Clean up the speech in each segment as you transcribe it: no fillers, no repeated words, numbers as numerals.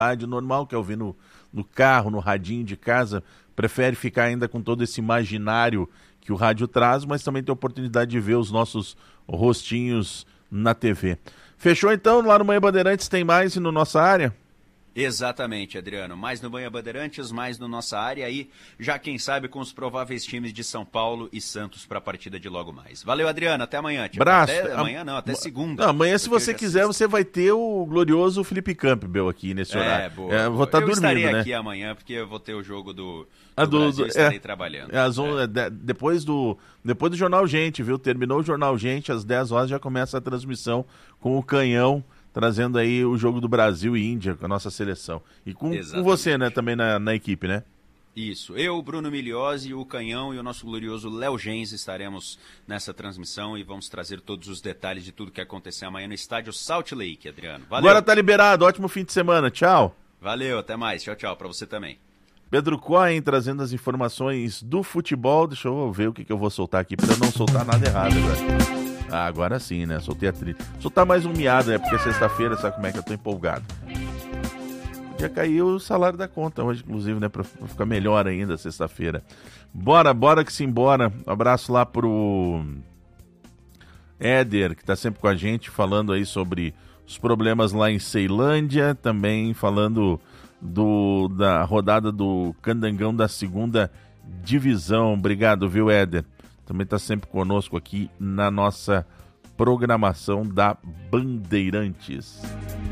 rádio normal, quer ouvir no carro, no radinho de casa, prefere ficar ainda com todo esse imaginário que o rádio traz, mas também tem a oportunidade de ver os nossos rostinhos na TV. Fechou então? Lá no Manhã Bandeirantes tem mais e no Nossa Área? Exatamente, Adriano. Mais no Manhã Bandeirantes, mais no Nossa Área aí, já quem sabe com os prováveis times de São Paulo e Santos para a partida de logo mais. Valeu, Adriano. Até amanhã. Braço. Até amanhã não, até segunda. Não, amanhã, se você quiser, você vai ter o glorioso Felipe Campbell aqui nesse horário. Boa. Eu vou estar dormindo, estarei né? aqui amanhã, porque eu vou ter o jogo do Brasil, estarei trabalhando. Depois do Jornal Gente, viu? Terminou o Jornal Gente, às 10 horas já começa a transmissão com o Canhão, trazendo aí o jogo do Brasil e Índia com a nossa seleção. E com você, né, também na equipe, né? Isso. Eu, Bruno Migliozzi, o Canhão e o nosso glorioso Léo Gens estaremos nessa transmissão e vamos trazer todos os detalhes de tudo que acontecer amanhã no estádio Salt Lake, Adriano. Valeu. Agora tá liberado. Ótimo fim de semana. Tchau. Valeu, até mais. Tchau, tchau. Pra você também. Pedro Cohen trazendo as informações do futebol. Deixa eu ver o que eu vou soltar aqui pra não soltar nada errado agora. Agora sim, né? Soltei a trilha. Soltar mais um miado, né? Porque sexta-feira, sabe como é que eu tô empolgado. Já caiu o salário da conta hoje, inclusive, né? Pra ficar melhor ainda sexta-feira. Bora que se embora. Um abraço lá pro Éder, que tá sempre com a gente, falando aí sobre os problemas lá em Ceilândia. Também falando da rodada do Candangão da segunda divisão. Obrigado, viu, Éder? Também está sempre conosco aqui na nossa programação da Bandeirantes.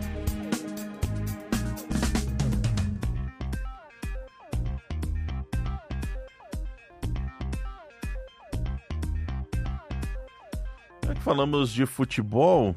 Já que falamos de futebol,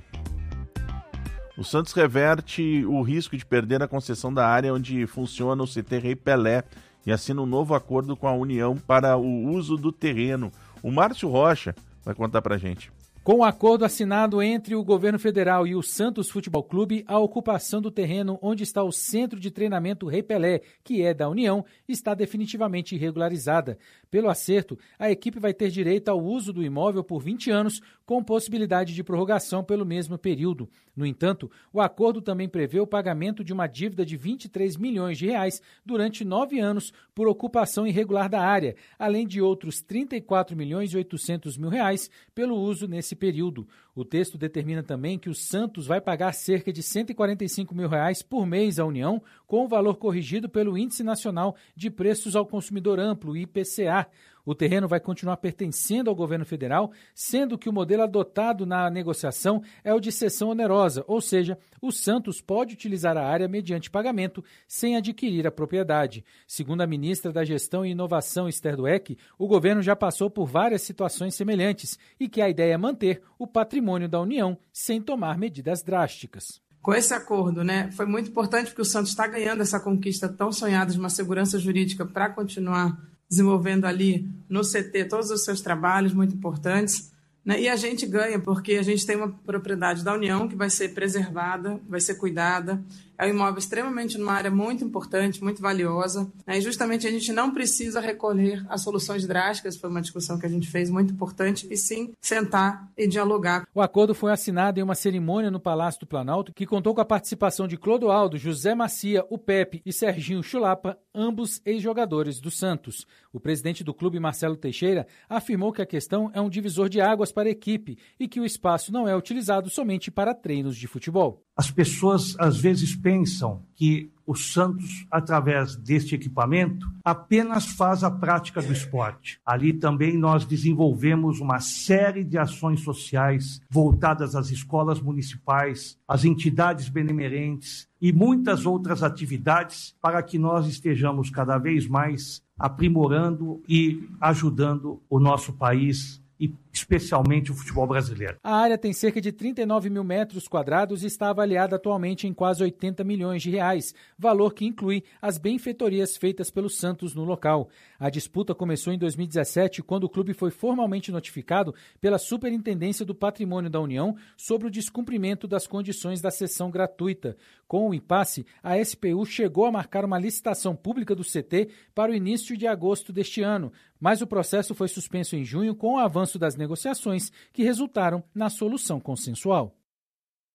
o Santos reverte o risco de perder a concessão da área onde funciona o CT Rei Pelé e assina um novo acordo com a União para o uso do terreno. O Márcio Rocha vai contar pra gente. Com o acordo assinado entre o governo federal e o Santos Futebol Clube, a ocupação do terreno onde está o centro de treinamento Rei Pelé, que é da União, está definitivamente regularizada. Pelo acerto, a equipe vai ter direito ao uso do imóvel por 20 anos, com possibilidade de prorrogação pelo mesmo período. No entanto, o acordo também prevê o pagamento de uma dívida de 23 milhões de reais durante 9 anos por ocupação irregular da área, além de outros 34 milhões e 800 mil reais pelo uso nesse período. O texto determina também que o Santos vai pagar cerca de 145 mil reais por mês à União, com o valor corrigido pelo Índice Nacional de Preços ao Consumidor Amplo, IPCA. O terreno vai continuar pertencendo ao governo federal, sendo que o modelo adotado na negociação é o de cessão onerosa, ou seja, o Santos pode utilizar a área mediante pagamento sem adquirir a propriedade. Segundo a ministra da Gestão e Inovação, Esther Dweck, o governo já passou por várias situações semelhantes e que a ideia é manter o patrimônio da União sem tomar medidas drásticas. Com esse acordo, foi muito importante porque o Santos está ganhando essa conquista tão sonhada de uma segurança jurídica para continuar desenvolvendo ali no CT todos os seus trabalhos muito importantes, e a gente ganha porque a gente tem uma propriedade da União que vai ser preservada, vai ser cuidada, é um imóvel extremamente numa área muito importante, muito valiosa, e justamente a gente não precisa recorrer a soluções drásticas, foi uma discussão que a gente fez muito importante, e sim sentar e dialogar. O acordo foi assinado em uma cerimônia no Palácio do Planalto que contou com a participação de Clodoaldo, José Macia, o Pepe e Serginho Chulapa, ambos ex-jogadores do Santos. O presidente do clube, Marcelo Teixeira, afirmou que a questão é um divisor de águas para a equipe e que o espaço não é utilizado somente para treinos de futebol. As pessoas, às vezes, pensam que o Santos, através deste equipamento, apenas faz a prática do esporte. Ali também nós desenvolvemos uma série de ações sociais voltadas às escolas municipais, às entidades benemerentes e muitas outras atividades para que nós estejamos cada vez mais aprimorando e ajudando o nosso país e especialmente o futebol brasileiro. A área tem cerca de 39 mil metros quadrados e está avaliada atualmente em quase 80 milhões de reais, valor que inclui as benfeitorias feitas pelo Santos no local. A disputa começou em 2017, quando o clube foi formalmente notificado pela Superintendência do Patrimônio da União sobre o descumprimento das condições da cessão gratuita. Com o impasse, a SPU chegou a marcar uma licitação pública do CT para o início de agosto deste ano, mas o processo foi suspenso em junho com o avanço das negociações que resultaram na solução consensual.